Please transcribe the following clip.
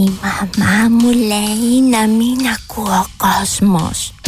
Η μαμά μου λέει να μην ακούω κόσμος.